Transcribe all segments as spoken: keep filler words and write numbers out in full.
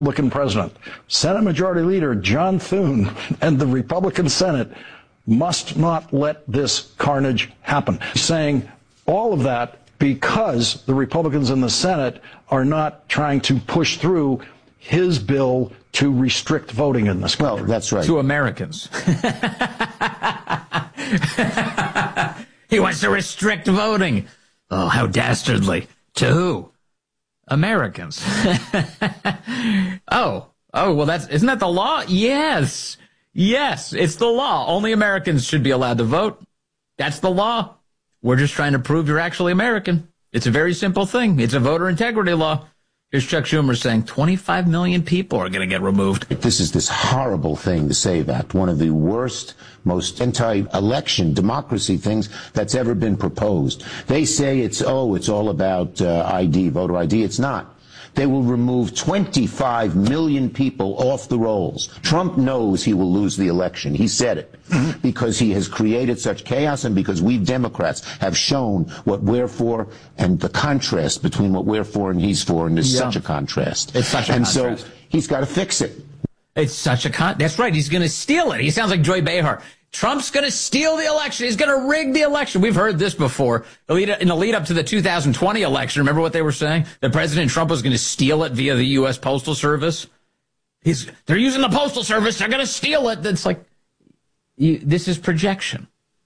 Republican president. Senate Majority Leader John Thune and the Republican Senate must not let this carnage happen. Saying all of that because the Republicans in the Senate are not trying to push through his bill to restrict voting in this country. Well, that's right. To Americans. He wants to restrict voting. Oh, how dastardly. To who? Americans. oh, oh, well, that's, isn't that the law? Yes. Yes, it's the law. Only Americans should be allowed to vote. That's the law. We're just trying to prove you're actually American. It's a very simple thing. It's a voter integrity law. Here's Chuck Schumer saying twenty-five million people are going to get removed. This is this horrible thing to say that. One of the worst, most anti-election democracy things that's ever been proposed. They say it's, oh, it's all about uh, I D, voter I D. It's not. They will remove twenty-five million people off the rolls. Trump knows he will lose the election. He said it. Mm-hmm. Because he has created such chaos and because we Democrats have shown what we're for and the contrast between what we're for and he's for, and there's yeah. such a contrast. It's such a and contrast. And so he's got to fix it. It's such a con. That's right. He's going to steal it. He sounds like Joy Behar. Trump's going to steal the election. He's going to rig the election. We've heard this before. In the lead up to the two thousand twenty election, remember what they were saying? That President Trump was going to steal it via the U S Postal Service. He's, they're using the Postal Service. They're going to steal it. That's like, you, this is projection.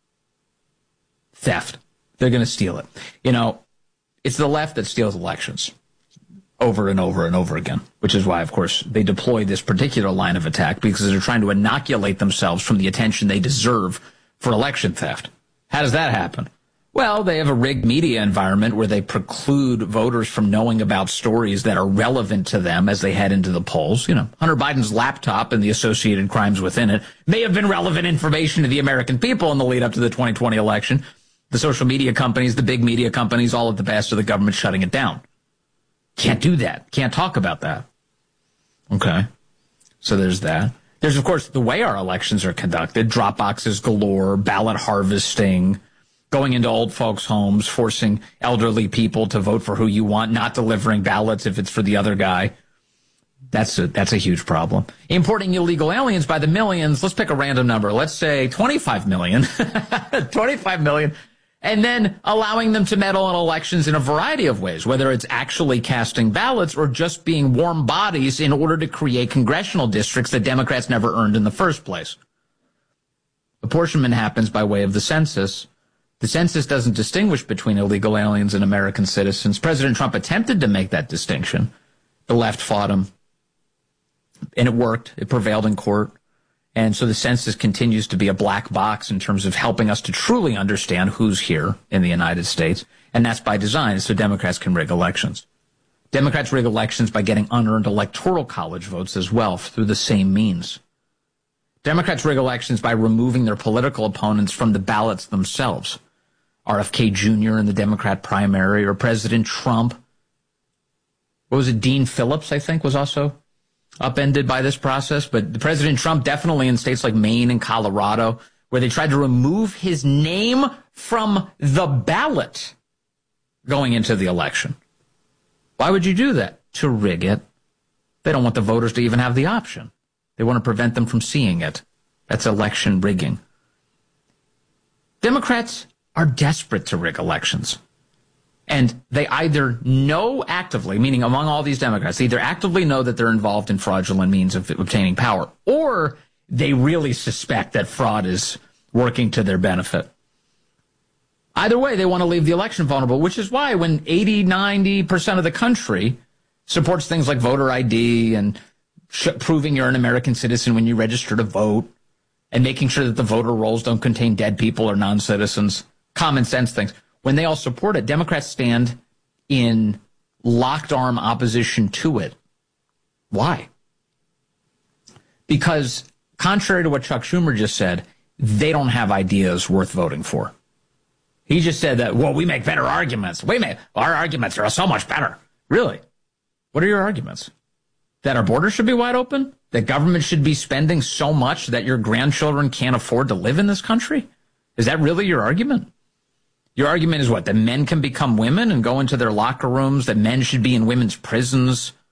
Theft. They're going to steal it. You know, it's the left that steals elections over and over and over again, which is why, of course, they deploy this particular line of attack, because they're trying to inoculate themselves from the attention they deserve for election theft. How does that happen? Well, they have a rigged media environment where they preclude voters from knowing about stories that are relevant to them as they head into the polls. You know, Hunter Biden's laptop and the associated crimes within it may have been relevant information to the American people in the lead up to the twenty twenty election. The social media companies, the big media companies, all at the behest of the government shutting it down. Can't do that. Can't talk about that. Okay. So there's that. There's, of course, the way our elections are conducted. Drop boxes galore, ballot harvesting, going into old folks' homes, forcing elderly people to vote for who you want, not delivering ballots if it's for the other guy. That's a, that's a huge problem. Importing illegal aliens by the millions. Let's pick a random number. Let's say twenty-five million. twenty-five million. And then allowing them to meddle in elections in a variety of ways, whether it's actually casting ballots or just being warm bodies in order to create congressional districts that Democrats never earned in the first place. Apportionment happens by way of the census. The census doesn't distinguish between illegal aliens and American citizens. President Trump attempted to make that distinction. The left fought him, and it worked. It prevailed in court. And so the census continues to be a black box in terms of helping us to truly understand who's here in the United States. And that's by design, so Democrats can rig elections. Democrats rig elections by getting unearned electoral college votes as well through the same means. Democrats rig elections by removing their political opponents from the ballots themselves. R F K Junior in the Democrat primary, or President Trump. What was it? Dean Phillips, I think, was also upended by this process. But President Trump definitely in states like Maine and Colorado, where they tried to remove his name from the ballot going into the election. Why would you do that? To rig it. They don't want the voters to even have the option. They want to prevent them from seeing it. That's election rigging. Democrats are desperate to rig elections. And they either know actively, meaning among all these Democrats, they either actively know that they're involved in fraudulent means of obtaining power, or they really suspect that fraud is working to their benefit. Either way, they want to leave the election vulnerable, which is why when eighty, ninety percent of the country supports things like voter I D and sh- proving you're an American citizen when you register to vote and making sure that the voter rolls don't contain dead people or non-citizens, common sense things. When they all support it, Democrats stand in locked arm opposition to it. Why? Because contrary to what Chuck Schumer just said, they don't have ideas worth voting for. He just said that, well, we make better arguments. We make, our arguments are so much better. Really? What are your arguments? That our borders should be wide open? That government should be spending so much that your grandchildren can't afford to live in this country? Is that really your argument? Your argument is what? That men can become women and go into their locker rooms, that men should be in women's prisons,